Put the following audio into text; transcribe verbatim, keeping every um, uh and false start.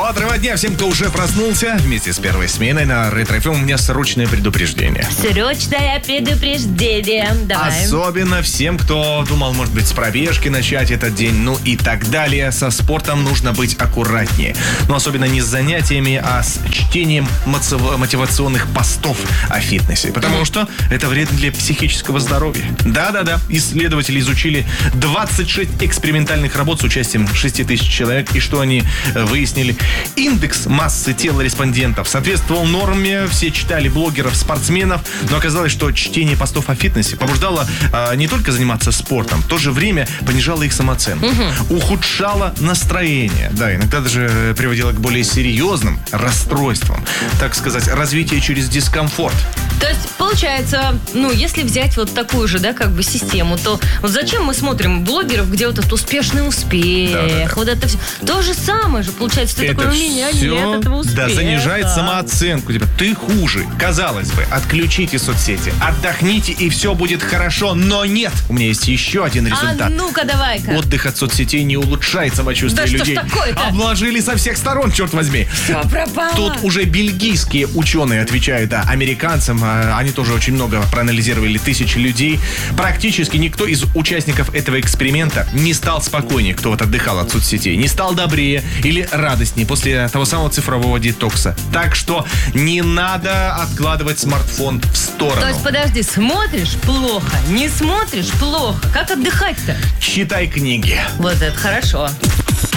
Бодрого дня всем, кто уже проснулся. Вместе с первой сменой на Ретро эф эм у меня срочное предупреждение. Срочное предупреждение. Давай. Особенно всем, кто думал, может быть, с пробежки начать этот день, ну и так далее. Со спортом нужно быть аккуратнее. Но особенно не с занятиями, а с чтением мотивационных постов о фитнесе. Потому что это вредно для психического здоровья. Да-да-да. Исследователи изучили двадцать шесть экспериментальных работ с участием шесть тысяч человек. И что они выяснили? Индекс массы тела респондентов соответствовал норме. Все читали блогеров, спортсменов. Но оказалось, что чтение постов о фитнесе побуждало а, не только заниматься спортом, в то же время понижало их самооценку. Угу. Ухудшало настроение. Да, иногда даже приводило к более серьезным расстройствам. Так сказать, развитие через дискомфорт. То есть, получается, ну, если взять вот такую же, да, как бы систему, то вот зачем мы смотрим блогеров, где вот этот успешный успех, да, да, да. вот это все. То же самое же, получается, ты это такой, у меня все, нет этого успеха. Да, занижает да. самооценку. Типа, ты хуже. Казалось бы, отключите соцсети, отдохните, и все будет хорошо. Но нет, у меня есть еще один результат. А ну-ка, давай-ка. Отдых от соцсетей не улучшает самочувствие да людей. Да что ж такое-то? Обложили со всех сторон, черт возьми. Все пропало. Тут уже бельгийские ученые отвечают, да, американцам. Они тоже очень много проанализировали тысячи людей. Практически никто из участников этого эксперимента не стал спокойнее, кто вот отдыхал от соцсетей. Не стал добрее или радостнее после того самого цифрового детокса. Так что не надо откладывать смартфон в сторону. То есть, подожди, смотришь – плохо. Не смотришь – плохо. Как отдыхать-то? Читай книги. Вот это хорошо.